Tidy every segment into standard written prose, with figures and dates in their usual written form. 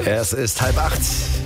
Es ist 7:30.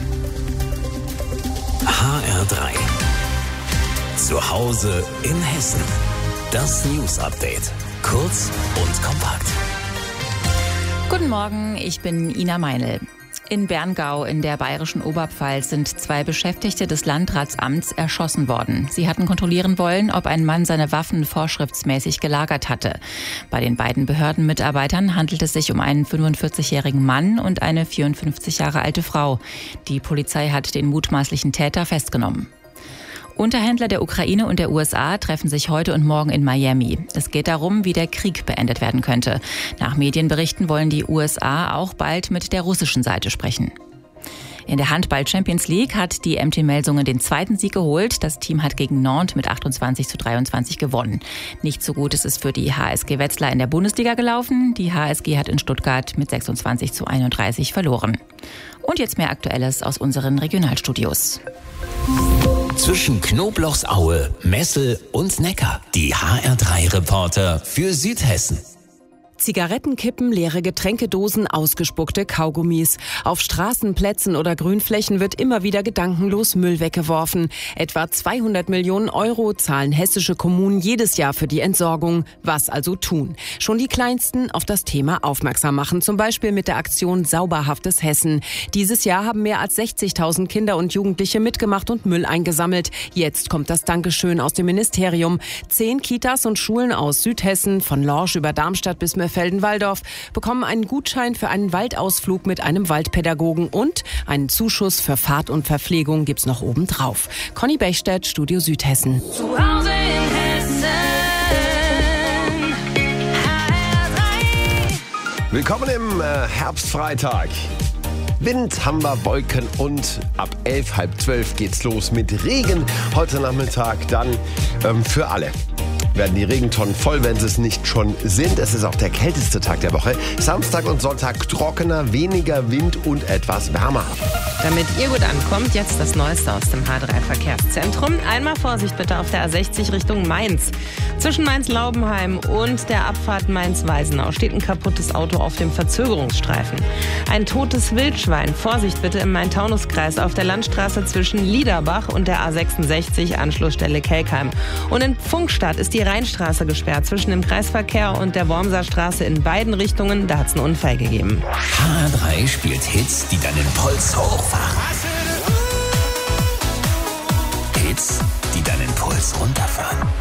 HR3. Zu Hause in Hessen. Das News-Update. Kurz und kompakt. Guten Morgen, ich bin Ina Meinl. In Berngau in der bayerischen Oberpfalz sind 2 Beschäftigte des Landratsamts erschossen worden. Sie hatten kontrollieren wollen, ob ein Mann seine Waffen vorschriftsmäßig gelagert hatte. Bei den beiden Behördenmitarbeitern handelt es sich um einen 45-jährigen Mann und eine 54 Jahre alte Frau. Die Polizei hat den mutmaßlichen Täter festgenommen. Unterhändler der Ukraine und der USA treffen sich heute und morgen in Miami. Es geht darum, wie der Krieg beendet werden könnte. Nach Medienberichten wollen die USA auch bald mit der russischen Seite sprechen. In der Handball-Champions League hat die MT Melsungen den 2. Sieg geholt. Das Team hat gegen Nantes mit 28:23 gewonnen. Nicht so gut ist es für die HSG Wetzlar in der Bundesliga gelaufen. Die HSG hat in Stuttgart mit 26:31 verloren. Und jetzt mehr Aktuelles aus unseren Regionalstudios. Zwischen Knoblauchsaue, Messel und Neckar. Die HR3-Reporter für Südhessen. Zigarettenkippen, leere Getränkedosen, ausgespuckte Kaugummis. Auf Straßenplätzen oder Grünflächen wird immer wieder gedankenlos Müll weggeworfen. Etwa 200 Millionen Euro zahlen hessische Kommunen jedes Jahr für die Entsorgung. Was also tun? Schon die Kleinsten auf das Thema aufmerksam machen, zum Beispiel mit der Aktion Sauberhaftes Hessen. Dieses Jahr haben mehr als 60.000 Kinder und Jugendliche mitgemacht und Müll eingesammelt. Jetzt kommt das Dankeschön aus dem Ministerium. 10 Kitas und Schulen aus Südhessen, von Lorsch über Darmstadt bis Felden-Walldorf, bekommen einen Gutschein für einen Waldausflug mit einem Waldpädagogen und einen Zuschuss für Fahrt und Verpflegung gibt's noch obendrauf. Conny Bechstedt, Studio Südhessen. Zu Hause in Hessen. HR3. Willkommen im Herbstfreitag. Wind haben wir, Wolken und ab 11, halb 12 geht's los mit Regen. Heute Nachmittag dann für alle. Werden die Regentonnen voll, wenn sie es nicht schon sind. Es ist auch der kälteste Tag der Woche. Samstag und Sonntag trockener, weniger Wind und etwas wärmer. Damit ihr gut ankommt, jetzt das Neueste aus dem H3-Verkehrszentrum. Einmal Vorsicht bitte auf der A60 Richtung Mainz. Zwischen Mainz-Laubenheim und der Abfahrt Mainz-Weisenau steht ein kaputtes Auto auf dem Verzögerungsstreifen. Ein totes Wildschwein. Vorsicht bitte im Main-Taunus-Kreis auf der Landstraße zwischen Liederbach und der A66 Anschlussstelle Kelkheim. Und in Pfungstadt ist die Rheinstraße gesperrt zwischen dem Kreisverkehr und der Wormser Straße in beiden Richtungen. Da hat es einen Unfall gegeben. HR3 spielt Hits, die deinen Puls hochfahren. Hits, die deinen Puls runterfahren.